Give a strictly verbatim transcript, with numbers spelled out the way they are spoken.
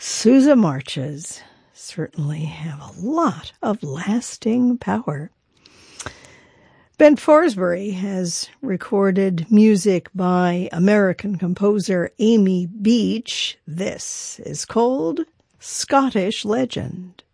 Sousa marches certainly have a lot of lasting power. Ben Forsberry has recorded music by American composer Amy Beach. This is called Scottish Legend.